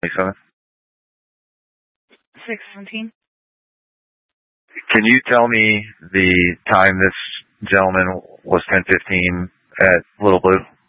27th? 6:17. Can you tell me the time this gentleman was 10:15 at Little Blue?